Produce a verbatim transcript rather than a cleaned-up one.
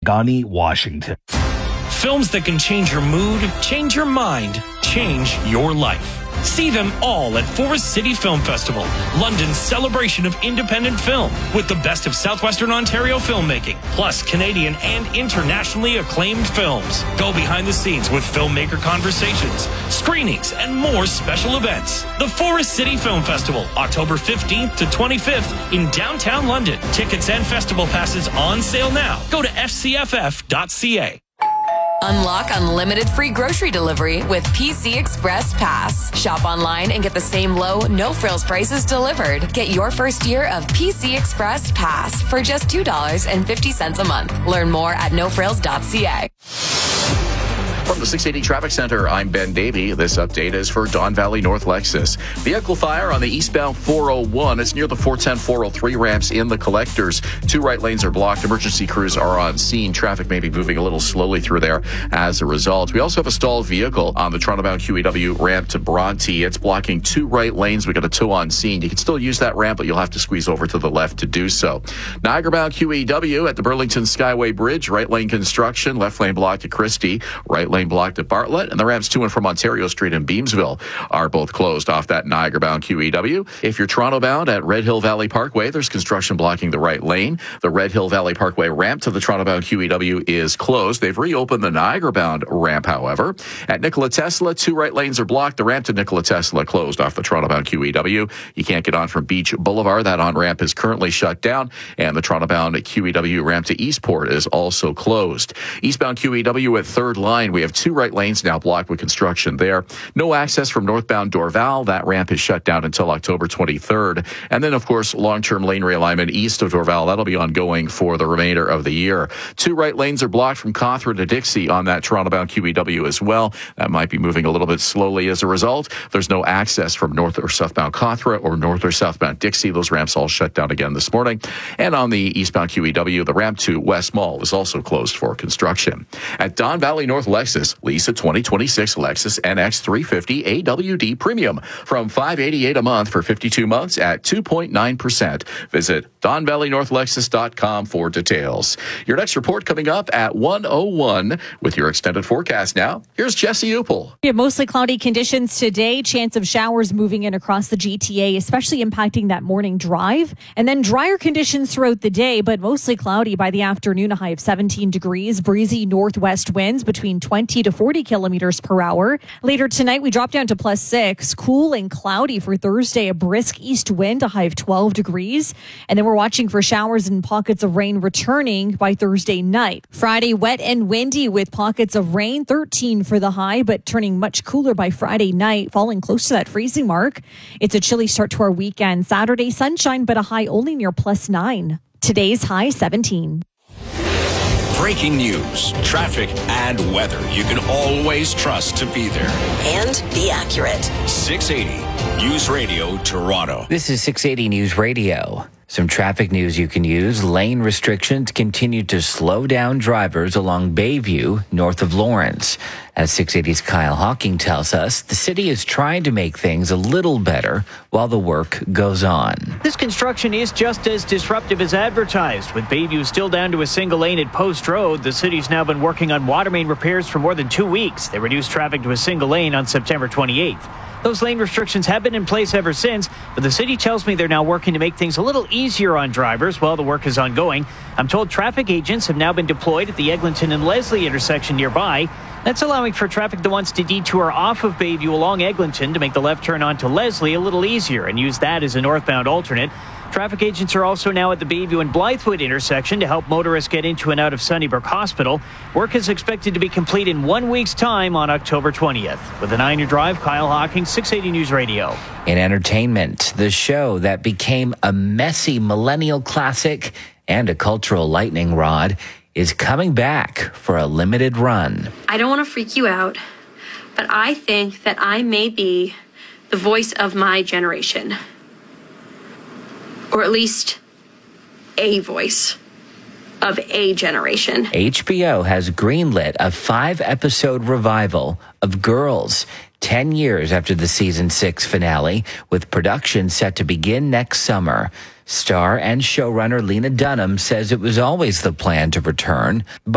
Negaunee, Washington. Films that can change your mood, change your mind, change your life. See them all at Forest City Film Festival, London's celebration of independent film, with the best of Southwestern Ontario filmmaking, plus Canadian and internationally acclaimed films. Go behind the scenes with filmmaker conversations, screenings, and more special events. The Forest City Film Festival, October fifteenth to twenty-fifth in downtown London. Tickets and festival passes on sale now. Go to f c f f dot c a. Unlock unlimited free grocery delivery with P C Express Pass. Shop online and get the same low, no-frills prices delivered. Get your first year of P C Express Pass for just two dollars and fifty cents a month. Learn more at no frills dot c a. From the six eighty Traffic Center, I'm Ben Davey. This update is for Don Valley North Lexus. Vehicle fire on the eastbound four oh one. It's near the four ten, four oh three ramps in the collectors. Two right lanes are blocked. Emergency crews are on scene. Traffic may be moving a little slowly through there as a result. We also have a stalled vehicle on the Toronto-bound Q E W ramp to Bronte. It's blocking two right lanes. We got a tow on scene. You can still use that ramp, but you'll have to squeeze over to the left to do so. Niagara-bound Q E W at the Burlington Skyway Bridge. Right lane construction. Left lane blocked at Christie. Right lane blocked at Bartlett, and the ramps to and from Ontario Street and Beamsville are both closed off that Niagara-bound Q E W. If you're Toronto-bound at Red Hill Valley Parkway, there's construction blocking the right lane. The Red Hill Valley Parkway ramp to the Toronto-bound Q E W is closed. They've reopened the Niagara-bound ramp, however. At Nikola Tesla, two right lanes are blocked. The ramp to Nikola Tesla closed off the Toronto-bound Q E W. You can't get on from Beach Boulevard. That on-ramp is currently shut down, and the Toronto-bound Q E W ramp to Eastport is also closed. Eastbound Q E W at Third Line, we have two right lanes now blocked with construction there. No access from northbound Dorval. That ramp is shut down until October twenty-third. And then, of course, long-term lane realignment east of Dorval. That'll be ongoing for the remainder of the year. Two right lanes are blocked from Cawthron to Dixie on that Toronto-bound Q E W as well. That might be moving a little bit slowly as a result. There's no access from north or southbound Cawthron or north or southbound Dixie. Those ramps all shut down again this morning. And on the eastbound Q E W, the ramp to West Mall is also closed for construction. At Don Valley North Lexus, lease a twenty twenty-six Lexus N X three fifty A W D Premium from five hundred eighty-eight dollars a month for fifty-two months at two point nine percent. Visit don valley north lexus dot com for details. Your next report coming up at one oh one with your extended forecast now. Here's Jesse Upel. We have mostly cloudy conditions today. Chance of showers moving in across the G T A, especially impacting that morning drive. And then drier conditions throughout the day, but mostly cloudy by the afternoon. A high of seventeen degrees. Breezy northwest winds between twenty to forty kilometers per hour. Later tonight, we drop down to plus six. Cool and cloudy for Thursday. A brisk east wind, a high of twelve degrees. And then we're watching for showers and pockets of rain returning by Thursday night. Friday, wet and windy with pockets of rain. thirteen for the high, but turning much cooler by Friday night, falling close to that freezing mark. It's a chilly start to our weekend. Saturday, sunshine, but a high only near plus nine. Today's high, seventeen. Breaking news, traffic, and weather you can always trust to be there. And be accurate. six eighty News Radio Toronto. This is six eighty News Radio. Some traffic news you can use. Lane restrictions continue to slow down drivers along Bayview, north of Lawrence. As six eighty's Kyle Hawking tells us, the city is trying to make things a little better while the work goes on. This construction is just as disruptive as advertised. With Bayview still down to a single lane at Post Road, the city's now been working on water main repairs for more than two weeks. They reduced traffic to a single lane on September twenty-eighth. Those lane restrictions have been in place ever since, but the city tells me they're now working to make things a little easier on drivers while the work is ongoing. I'm told traffic agents have now been deployed at the Eglinton and Leslie intersection nearby. That's allowing for traffic that wants to detour off of Bayview along Eglinton to make the left turn onto Leslie a little easier and use that as a northbound alternate. Traffic agents are also now at the Bayview and Blythewood intersection to help motorists get into and out of Sunnybrook Hospital. Work is expected to be complete in one week's time on October twentieth. With a nine-year drive, Kyle Hawking, six eighty News Radio. In entertainment, the show that became a messy millennial classic and a cultural lightning rod is coming back for a limited run. I don't want to freak you out, but I think that I may be the voice of my generation. Or at least a voice of a generation. H B O has greenlit a five-episode revival of Girls, ten years after the season six finale, with production set to begin next summer. Star and showrunner Lena Dunham says it was always the plan to return, but